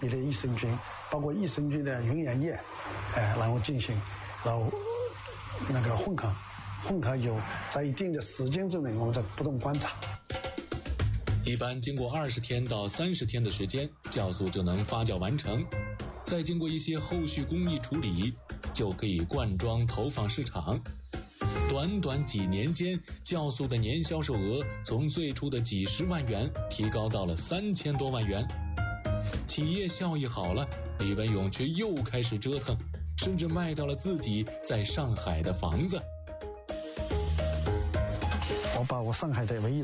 比的益生菌，包括益生菌的营养液，然后进行，然后那个混合有在一定的时间之内，我们在不断观察。 一般经过20天到30天的时间，酵素就能发酵完成，再经过一些后续工艺处理，就可以灌装投放市场。短短几年间，酵素的年销售额从最初的几十万元提高到了3000多万元。企业效益好了，李文勇却又开始折腾，甚至卖掉了自己在上海的房子。 我把我上海的唯一